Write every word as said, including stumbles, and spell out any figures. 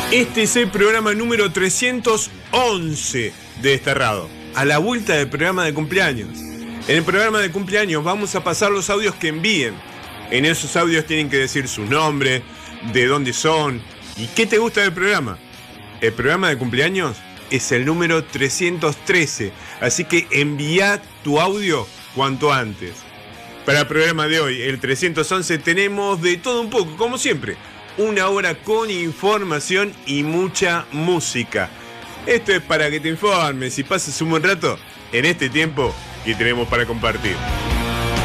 Este es el programa número trescientos once de Desterrado, a la vuelta del programa de cumpleaños. En el programa de cumpleaños vamos a pasar los audios que envíen. En esos audios tienen que decir su nombre, de dónde son y qué te gusta del programa. El programa de cumpleaños es el número trescientos trece, así que envía tu audio cuanto antes. Para el programa de hoy, el trescientos once, tenemos de todo un poco, como siempre. Una hora con información y mucha música. Esto es para que te informes y pases un buen rato en este tiempo que tenemos para compartir.